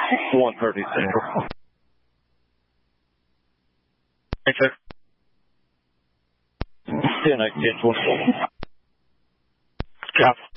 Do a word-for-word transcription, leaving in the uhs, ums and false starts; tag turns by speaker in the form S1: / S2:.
S1: one thirty Central. Thanks, sir. ten eighteen twenty-four. Copy.